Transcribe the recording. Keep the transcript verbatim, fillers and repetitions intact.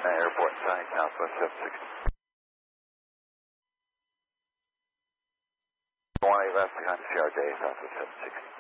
Airport sign, Southwest seven sixty. one eight left behind the C R J, Southwest seven sixty.